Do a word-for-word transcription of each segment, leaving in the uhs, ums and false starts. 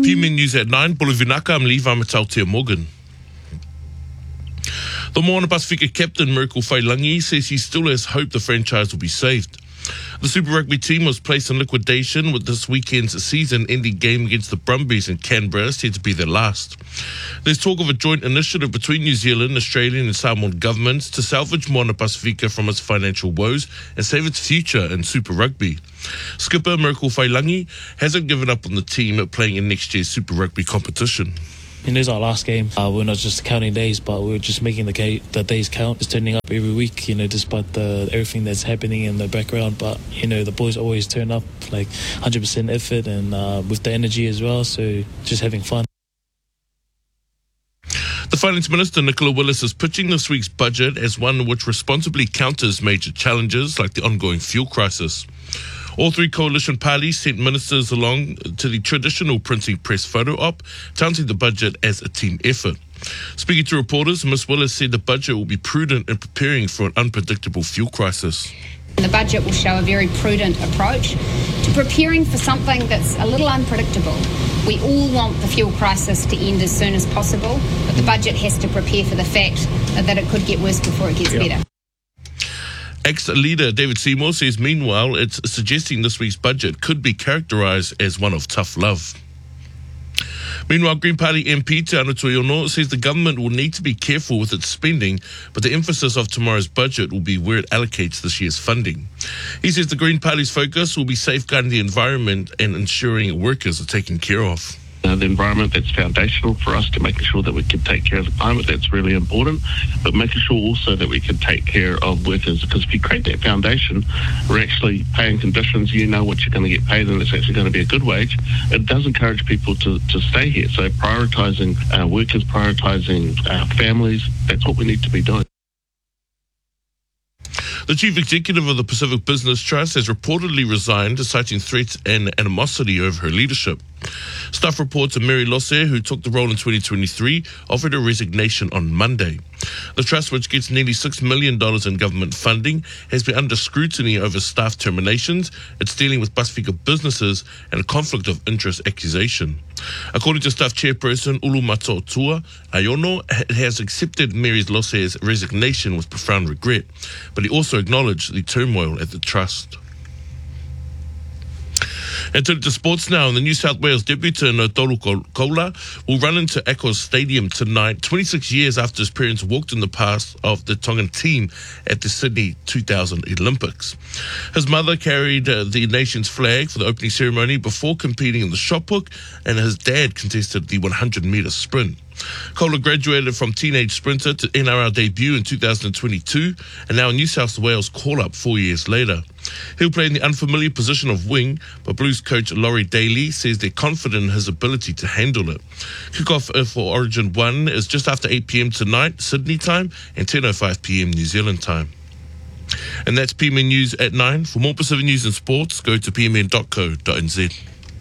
P M N News at nine. Bolivinaka, I'm Levi Matautia Morgan. The Moana Pasifika captain, Miracle Whailangi, says he still has hope the franchise will be saved. The Super Rugby team was placed in liquidation with this weekend's season-ending game against the Brumbies in Canberra said to be their last. There's talk of a joint initiative between New Zealand, Australian and Samoan governments to salvage Moana Pasifika from its financial woes and save its future in Super Rugby. Skipper Miracle Whailangi hasn't given up on the team playing in next year's Super Rugby competition. It is our last game. Uh, we're not just counting days, but we're just making the, ga- the days count. Just turning up every week, you know, despite the everything that's happening in the background. But, you know, the boys always turn up, like one hundred percent effort and uh, with the energy as well. So just having fun. The Finance Minister, Nicola Willis, is pitching this week's budget as one which responsibly counters major challenges like the ongoing fuel crisis. All three coalition parties sent ministers along to the traditional printing press photo op, touting the budget as a team effort. Speaking to reporters, Miz Willis said the budget will be prudent in preparing for an unpredictable fuel crisis. The budget will show a very prudent approach to preparing for something that's a little unpredictable. We all want the fuel crisis to end as soon as possible, but the budget has to prepare for the fact that it could get worse before it gets yep. better. Ex-leader David Seymour says, meanwhile, it's suggesting this week's budget could be characterised as one of tough love. Meanwhile, Green Party M P Te Anō Toyono says the government will need to be careful with its spending, but the emphasis of tomorrow's budget will be where it allocates this year's funding. He says the Green Party's focus will be safeguarding the environment and ensuring workers are taken care of. Uh, the environment, that's foundational for us to making sure that we can take care of the climate. That's really important, but making sure also that we can take care of workers, because if you create that foundation, we're actually paying conditions, you know what you're going to get paid, and it's actually going to be a good wage. It does encourage people to, to stay here. So prioritising uh, workers, prioritising uh, families, that's what we need to be doing. The chief executive of the Pacific Business Trust has reportedly resigned, citing threats and animosity over her leadership. Staff reporter Mary Losse, who took the role in twenty twenty-three, offered her resignation on Monday. The trust, which gets nearly six million dollars in government funding, has been under scrutiny over staff terminations, its dealing with Pasifika businesses, and a conflict of interest accusation. According to staff chairperson Ulu Matotua Ayono, it has accepted Mary Losse's resignation with profound regret, but he also acknowledged the turmoil at the trust. And turning to sports now, the New South Wales debutant Tolu Koula will run into Accor Stadium tonight, twenty-six years after his parents walked in the path of the Tongan team at the Sydney two thousand Olympics. His mother carried uh, the nation's flag for the opening ceremony before competing in the shot put, and his dad contested the one hundred metre sprint. Koula graduated from teenage sprinter to N R L debut in two thousand twenty-two and now a New South Wales call-up four years later. He'll play in the unfamiliar position of wing, but Blues coach Laurie Daly says they're confident in his ability to handle it. Kickoff for Origin one is just after eight p.m. tonight, Sydney time, and ten oh five p.m. New Zealand time. And that's P M N News at nine. For more Pacific News and Sports, go to p m n dot co dot n z.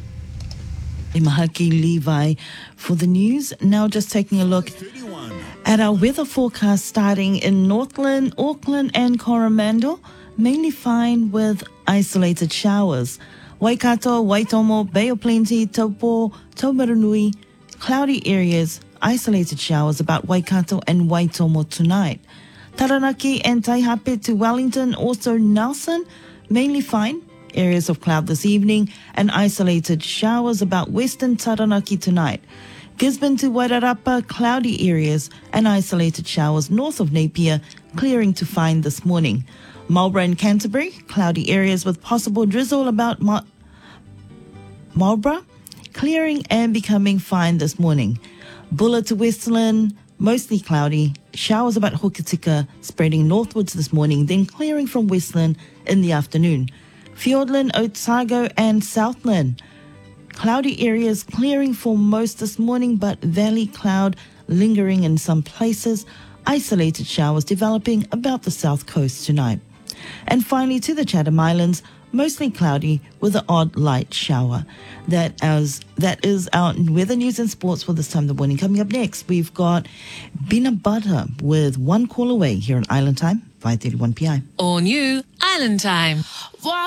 Mahaki Levi for the news. Now just taking a look at our weather forecast starting in Northland, Auckland and Coromandel. Mainly fine with isolated showers. Waikato, Waitomo, Bay of Plenty, Taupo, Taumarunui, cloudy areas, isolated showers about Waikato and Waitomo tonight. Taranaki and Taihape to Wellington, also Nelson, mainly fine. Areas of cloud this evening and isolated showers about western Taranaki tonight. Gisborne to Wairarapa, cloudy areas and isolated showers north of Napier, clearing to fine this morning. Marlborough and Canterbury, cloudy areas with possible drizzle about Mar- Marlborough, clearing and becoming fine this morning. Bulla to Westland, mostly cloudy, showers about Hokitika, spreading northwards this morning, then clearing from Westland in the afternoon. Fiordland, Otago and Southland. Cloudy areas clearing for most this morning, but valley cloud lingering in some places. Isolated showers developing about the south coast tonight. And finally to the Chatham Islands, mostly cloudy with an odd light shower. That as that is our weather news and sports for this time of the morning. Coming up next, we've got Bina Butter with One Call Away here on Island Time, five thirty-one p m. All new Island Time.